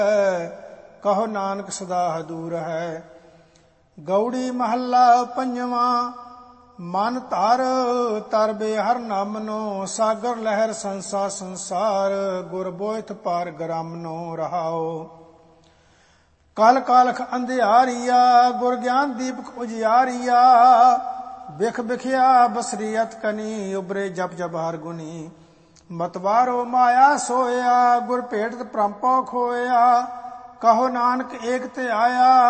ਕਹੋ ਨਾਨਕ ਸਦਾ ਹਦੂਰ ਹੈ। ਗੌੜੀ ਮਹੱਲਾ ਪੰਜਵਾਂ। ਮਨ ਧਰ ਤਰਬੇ ਹਰ ਨਾਮਨੋ, ਸਾਗਰ ਲਹਿਰ ਸੰਸਾ ਸੰਸਾਰ, ਗੁਰ ਬੋਇਥ ਪਾਰ ਗਰਾਮਨੋ ਰਹਾਓ। ਕਲ ਕਾਲਖ ਅੰਧਿਆਰੀਆ, ਗੁਰ ਗਿਆਨ ਦੀਪਕ ਉਜਿਆਰੀਆ, ਬਿਖ ਬਿਖਿਆ ਬਸਰੀ ਅਤ ਕਨੀ, ਉਬਰੇ ਜਪ ਜਪ ਹਰ ਗੁਨੀ। ਮਤਵਾਰੋ ਮਾਇਆ ਸੋਇਆ, ਗੁਰ ਭੇਟਤ ਪ੍ਰੰਪੋ ਖੋਇਆ, ਕਹੋ ਨਾਨਕ ਏਕ ਤੇ ਆਇਆ।